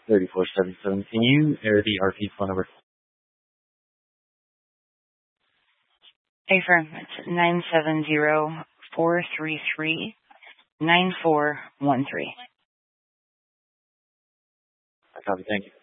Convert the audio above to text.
3477. Can you air the RP phone number? Hey, firm. It's 970-433-9413. I copy. Thank you.